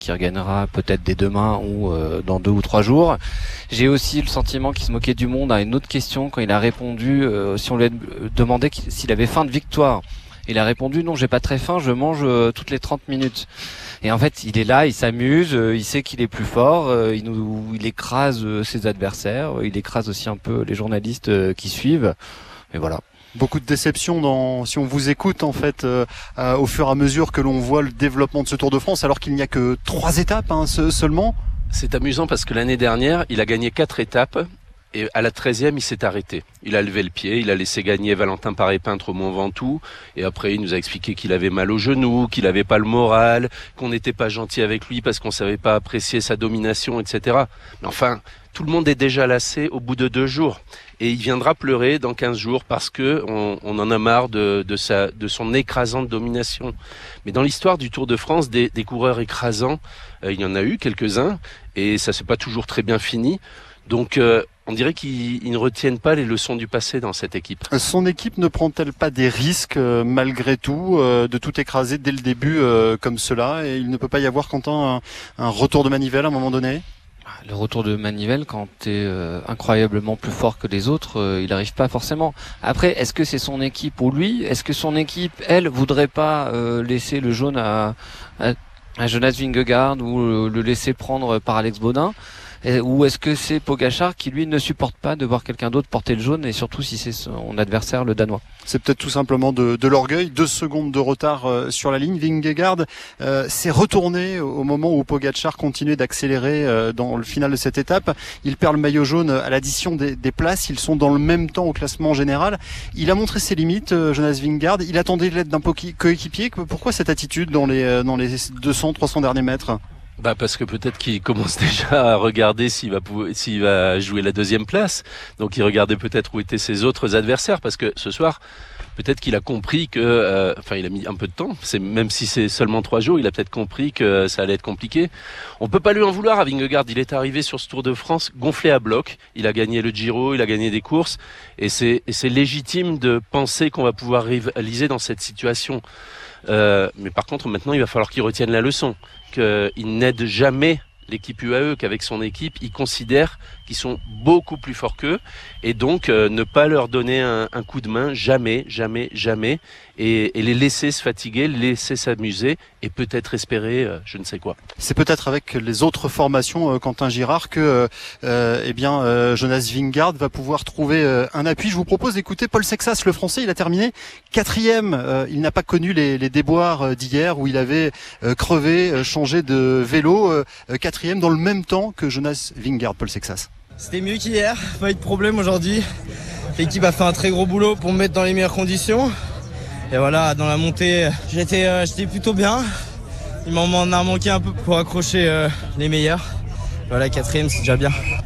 qui regagnera peut-être dès demain ou dans 2 ou 3 jours. J'ai aussi le sentiment qu'il se moquait du monde à une autre question quand il a répondu, si on lui a demandé s'il avait faim de victoire. Il a répondu non, j'ai pas très faim, je mange toutes les 30 minutes. Et en fait, il est là, il s'amuse, il sait qu'il est plus fort, il écrase ses adversaires, il écrase aussi un peu les journalistes qui suivent. Et voilà. Beaucoup de déception si on vous écoute en fait au fur et à mesure que l'on voit le développement de ce Tour de France, alors qu'il n'y a que 3 étapes seulement. C'est amusant parce que l'année dernière, il a gagné 4 étapes. Et à la 13e, il s'est arrêté. Il a levé le pied, il a laissé gagner Valentin Paré-Peintre au Mont Ventoux. Et après, il nous a expliqué qu'il avait mal au genou, qu'il avait pas le moral, qu'on n'était pas gentil avec lui parce qu'on savait pas apprécier sa domination, etc. Mais enfin, tout le monde est déjà lassé au bout de 2 jours. Et il viendra pleurer dans 15 jours parce que on en a marre de son écrasante domination. Mais dans l'histoire du Tour de France, des coureurs écrasants, il y en a eu quelques-uns. Et ça s'est pas toujours très bien fini. Donc, on dirait qu'ils ne retiennent pas les leçons du passé dans cette équipe. Son équipe ne prend-elle pas des risques malgré tout de tout écraser dès le début comme cela, et il ne peut pas y avoir, Quentin, un retour de manivelle à un moment donné? Le retour de manivelle, quand t'es incroyablement plus fort que les autres, il n'arrive pas forcément. Après, est-ce que c'est son équipe ou lui? Est-ce que son équipe, elle, voudrait pas laisser le jaune à Jonas Vingegaard ou le laisser prendre par Alex Baudin? Ou est-ce que c'est Pogačar qui lui ne supporte pas de voir quelqu'un d'autre porter le jaune, et surtout si c'est son adversaire, le Danois? C'est peut-être tout simplement de l'orgueil. 2 secondes de retard sur la ligne. Vingegaard s'est retourné au moment où Pogačar continuait d'accélérer dans le final de cette étape. Il perd le maillot jaune à l'addition des places. Ils sont dans le même temps au classement général. Il a montré ses limites, Jonas Vingegaard. Il attendait l'aide d'un coéquipier. Pourquoi cette attitude dans les 200-300 derniers mètres? Parce que peut-être qu'il commence déjà à regarder s'il va jouer la 2e place. Donc il regardait peut-être où étaient ses autres adversaires, parce que ce soir, peut-être qu'il a compris que, il a mis un peu de temps. Même si c'est seulement 3 jours, il a peut-être compris que ça allait être compliqué. On peut pas lui en vouloir à Vingegaard. Il est arrivé sur ce Tour de France gonflé à bloc. Il a gagné le Giro, il a gagné des courses, et c'est légitime de penser qu'on va pouvoir rivaliser dans cette situation. Mais par contre, maintenant, il va falloir qu'il retienne la leçon, qu'il n'aide jamais l'équipe UAE, qu'avec son équipe, il considère qu'ils sont beaucoup plus forts qu'eux, et donc ne pas leur donner un coup de main, jamais, jamais, jamais, et les laisser se fatiguer, les laisser s'amuser, et peut-être espérer je ne sais quoi. C'est peut-être avec les autres formations, Quentin Girard, que Jonas Vingegaard va pouvoir trouver un appui. Je vous propose d'écouter Paul Sexas, le Français. Il a terminé 4e. Il n'a pas connu les déboires d'hier où il avait crevé, changé de vélo. 4e dans le même temps que Jonas Vingegaard, Paul Sexas. C'était mieux qu'hier, pas eu de problème aujourd'hui. L'équipe a fait un très gros boulot pour me mettre dans les meilleures conditions. Et voilà, dans la montée, j'étais plutôt bien. Il m'en a manqué un peu pour accrocher les meilleurs. Voilà, 4e, c'est déjà bien.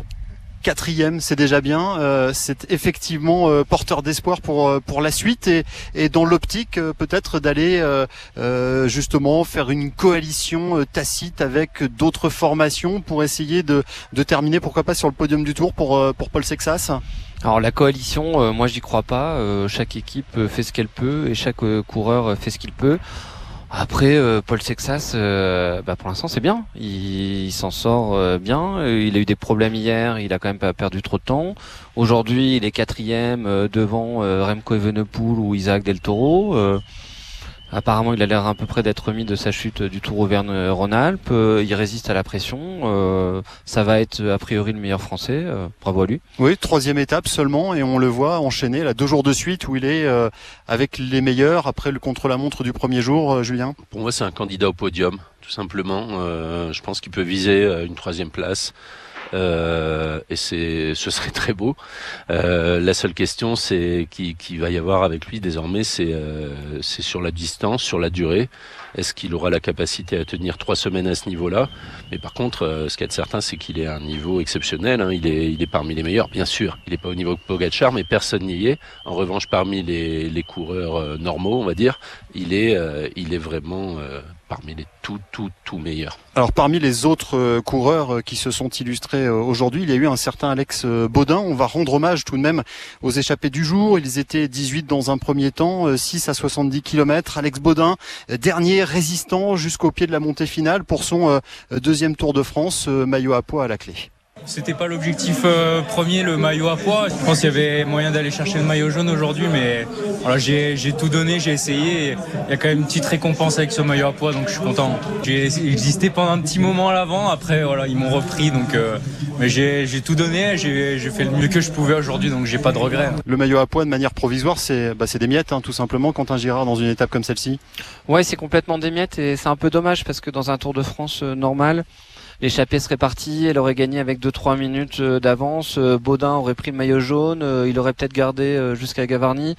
4e, c'est déjà bien. C'est effectivement porteur d'espoir pour la suite, et dans l'optique peut-être d'aller justement faire une coalition tacite avec d'autres formations pour essayer de terminer, pourquoi pas, sur le podium du Tour pour Paul Sexas. Alors la coalition, moi j'y crois pas. Chaque équipe fait ce qu'elle peut et chaque coureur fait ce qu'il peut. Après, Paul Sexas, pour l'instant c'est bien. Il s'en sort bien. Il a eu des problèmes hier. Il a quand même pas perdu trop de temps. Aujourd'hui, il est 4e devant Remco Evenepoel ou Isaac Del Toro. Apparemment, il a l'air à peu près d'être remis de sa chute du Tour Auvergne-Rhône-Alpes. Il résiste à la pression. Ça va être a priori le meilleur Français. Bravo à lui. Oui, 3e étape seulement, et on le voit enchaîner là 2 jours de suite où il est avec les meilleurs après le contre-la-montre du premier jour. Julien, pour moi, c'est un candidat au podium, tout simplement. Je pense qu'il peut viser une 3e place. Et ce serait très beau. La seule question, c'est qui va y avoir avec lui désormais, c'est sur la distance, sur la durée. Est-ce qu'il aura la capacité à tenir 3 semaines à ce niveau-là? Mais par contre, ce qu'il y a de certain, c'est qu'il est à un niveau exceptionnel. Hein. Il est parmi les meilleurs, bien sûr. Il n'est pas au niveau de Pogačar, mais personne n'y est. En revanche, parmi les coureurs normaux, on va dire, il est vraiment parmi les tout meilleurs. Alors parmi les autres coureurs qui se sont illustrés aujourd'hui, il y a eu un certain Alex Baudin. On va rendre hommage tout de même aux échappés du jour. Ils étaient 18 dans un premier temps, 6 à 70 km. Alex Baudin, dernier résistant jusqu'au pied de la montée finale pour son deuxième Tour de France, maillot à pois à la clé. C'était pas l'objectif premier, le maillot à pois. Je pense qu'il y avait moyen d'aller chercher le maillot jaune aujourd'hui, mais voilà, j'ai tout donné, j'ai essayé. Il y a quand même une petite récompense avec ce maillot à pois, donc je suis content. J'ai existé pendant un petit moment à l'avant, après voilà, ils m'ont repris, donc mais j'ai tout donné, j'ai fait le mieux que je pouvais aujourd'hui, donc j'ai pas de regrets. Le maillot à pois de manière provisoire, c'est des miettes, tout simplement, Quentin Girard, dans une étape comme celle-ci. Ouais, c'est complètement des miettes et c'est un peu dommage parce que dans un Tour de France normal, l'échappée serait partie, elle aurait gagné avec 2-3 minutes d'avance. Baudin aurait pris le maillot jaune, il aurait peut-être gardé jusqu'à Gavarnie.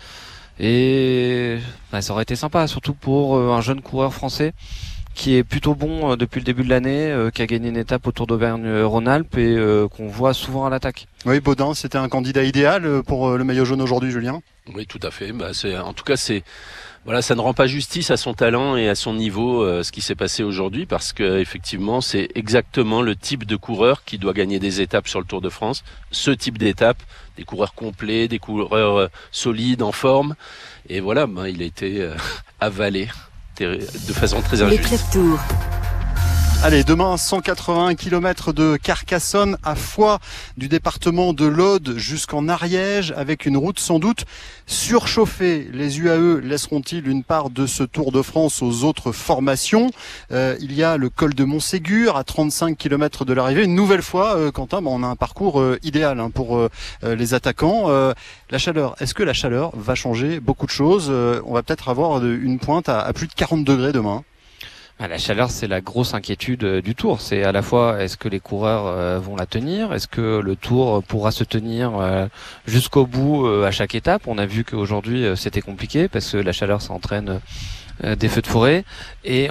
Et ça aurait été sympa, surtout pour un jeune coureur français qui est plutôt bon depuis le début de l'année, qui a gagné une étape au Tour d'Auvergne-Rhône-Alpes et qu'on voit souvent à l'attaque. Oui, Baudin, c'était un candidat idéal pour le maillot jaune aujourd'hui, Julien. Oui, tout à fait. En tout cas, voilà, ça ne rend pas justice à son talent et à son niveau, ce qui s'est passé aujourd'hui, parce que effectivement, c'est exactement le type de coureur qui doit gagner des étapes sur le Tour de France. Ce type d'étape, des coureurs complets, des coureurs solides, en forme. Et voilà, il a été avalé de façon très injuste. Les Club Tour. Allez, demain, 180 km de Carcassonne à Foix, du département de l'Aude jusqu'en Ariège, avec une route sans doute surchauffée. Les UAE laisseront-ils une part de ce Tour de France aux autres formations ? Il y a le col de Montségur à 35 km de l'arrivée. Une nouvelle fois, Quentin, on a un parcours idéal pour les attaquants. La chaleur, est-ce que la chaleur va changer beaucoup de choses ? On va peut-être avoir une pointe à plus de 40 degrés demain. La chaleur, c'est la grosse inquiétude du Tour. C'est à la fois, est-ce que les coureurs vont la tenir ? Est-ce que le Tour pourra se tenir jusqu'au bout à chaque étape ? On a vu qu'aujourd'hui, c'était compliqué parce que la chaleur, ça entraîne des feux de forêt. Et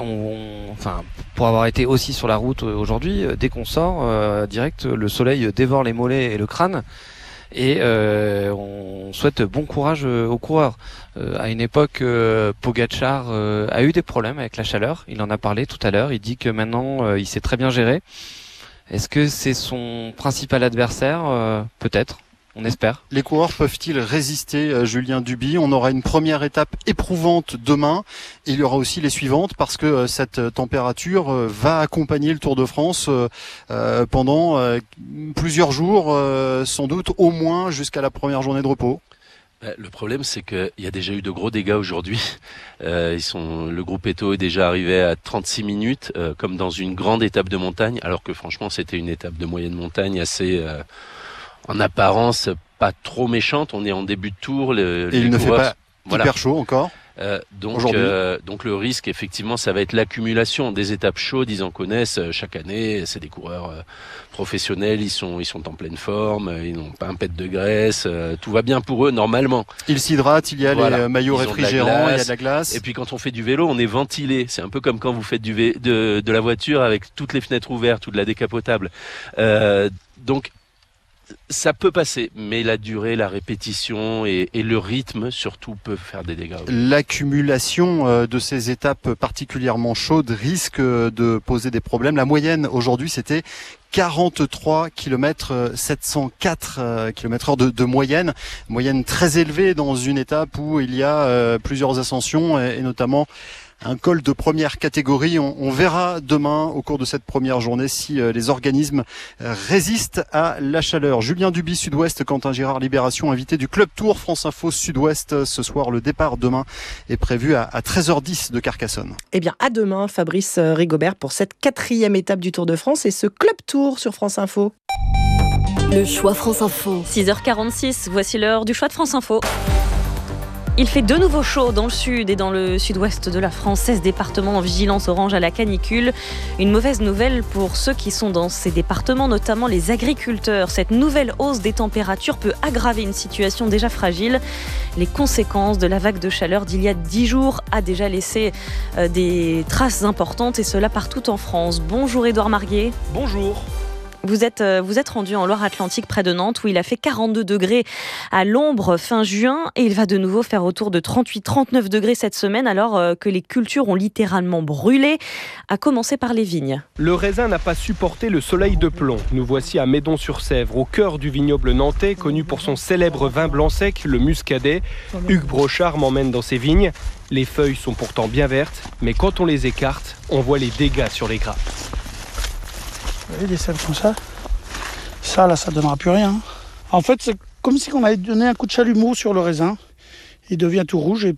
pour avoir été aussi sur la route aujourd'hui, dès qu'on sort, direct, le soleil dévore les mollets et le crâne. Et on souhaite bon courage aux coureurs. À une époque, Pogačar a eu des problèmes avec la chaleur. Il en a parlé tout à l'heure. Il dit que maintenant, il sait très bien gérer. Est-ce que c'est son principal adversaire ? Peut-être. On espère. Les coureurs peuvent-ils résister, Julien Duby ? On aura une première étape éprouvante demain et il y aura aussi les suivantes parce que cette température va accompagner le Tour de France pendant plusieurs jours, sans doute au moins jusqu'à la première journée de repos. Le problème, c'est qu'il y a déjà eu de gros dégâts aujourd'hui. Le groupe Eto est déjà arrivé à 36 minutes, comme dans une grande étape de montagne, alors que franchement, c'était une étape de moyenne montagne assez... en apparence, pas trop méchante. On est en début de tour. Et il ne fait pas hyper chaud encore. Donc le risque, effectivement, ça va être l'accumulation des étapes chaudes. Ils en connaissent chaque année. C'est des coureurs professionnels. Ils sont en pleine forme. Ils n'ont pas un pet de graisse. Tout va bien pour eux normalement. Ils s'hydratent. Il y a les maillots réfrigérants. Il y a de la glace. Et puis quand on fait du vélo, on est ventilé. C'est un peu comme quand vous faites de la voiture avec toutes les fenêtres ouvertes ou de la décapotable. Donc ça peut passer, mais la durée, la répétition et le rythme surtout peuvent faire des dégâts. L'accumulation de ces étapes particulièrement chaudes risque de poser des problèmes. La moyenne aujourd'hui, c'était 43 km 704 km/h de moyenne très élevée dans une étape où il y a plusieurs ascensions et notamment un col de première catégorie. On verra demain au cours de cette première journée si les organismes résistent à la chaleur. Julien Duby, Sud-Ouest, Quentin Girard, Libération, invité du Club Tour France Info Sud-Ouest. Ce soir, le départ demain est prévu à 13h10 de Carcassonne. Eh bien, à demain, Fabrice Rigobert, pour cette 4e étape du Tour de France et ce Club Tour sur France Info. Le choix France Info. 6h46, voici l'heure du choix de France Info. Il fait de nouveau chaud dans le sud et dans le sud-ouest de la France. 16 départements en vigilance orange à la canicule. Une mauvaise nouvelle pour ceux qui sont dans ces départements, notamment les agriculteurs. Cette nouvelle hausse des températures peut aggraver une situation déjà fragile. Les conséquences de la vague de chaleur d'il y a 10 jours a déjà laissé des traces importantes et cela partout en France. Bonjour Édouard Marguet. Bonjour. Vous êtes rendu en Loire-Atlantique près de Nantes où il a fait 42 degrés à l'ombre fin juin et il va de nouveau faire autour de 38-39 degrés cette semaine alors que les cultures ont littéralement brûlé, à commencer par les vignes. Le raisin n'a pas supporté le soleil de plomb. Nous voici à Médon-sur-Sèvre, au cœur du vignoble nantais, connu pour son célèbre vin blanc sec, le muscadet. Hugues Brochard m'emmène dans ses vignes. Les feuilles sont pourtant bien vertes, mais quand on les écarte, on voit les dégâts sur les grappes. Vous voyez des sèves comme ça. Ça, là, ça ne donnera plus rien. En fait, c'est comme si on avait donné un coup de chalumeau sur le raisin. Il devient tout rouge et